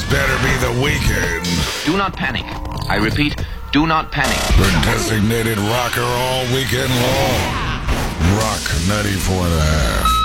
better be The Weeknd. Do not panic. I repeat, do not panic. The designated rocker all weekend long. Rock 94.5.